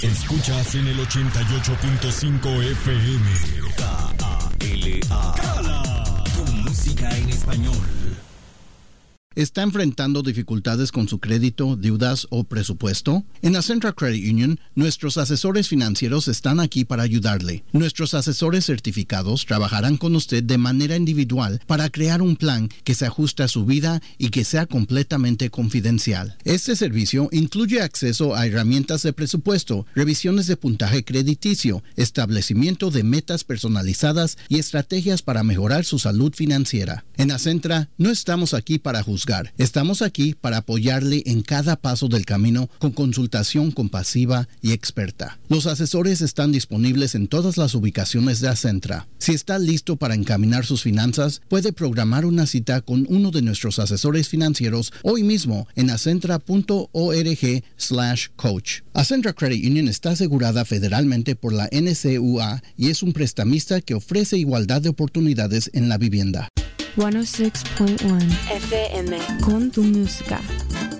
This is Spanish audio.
Escuchas en el 88.5 FM. K-A-L-A. Con música en español. ¿Está enfrentando dificultades con su crédito, deudas o presupuesto? En Acentra Credit Union, nuestros asesores financieros están aquí para ayudarle. Nuestros asesores certificados trabajarán con usted de manera individual para crear un plan que se ajuste a su vida y que sea completamente confidencial. Este servicio incluye acceso a herramientas de presupuesto, revisiones de puntaje crediticio, establecimiento de metas personalizadas y estrategias para mejorar su salud financiera. En Acentra, no estamos aquí para juzgar. Estamos aquí para apoyarle en cada paso del camino con consultación compasiva y experta. Los asesores están disponibles en todas las ubicaciones de Acentra. Si está listo para encaminar sus finanzas, puede programar una cita con uno de nuestros asesores financieros hoy mismo en acentra.org/coach. Acentra Credit Union está asegurada federalmente por la NCUA y es un prestamista que ofrece igualdad de oportunidades en la vivienda. 106.1 FM con tu música.